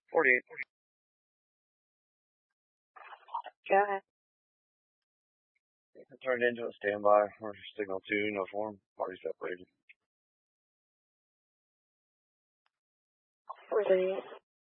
48. Go ahead. Turned into a standby. Or signal 2, no form. Party separated. 438.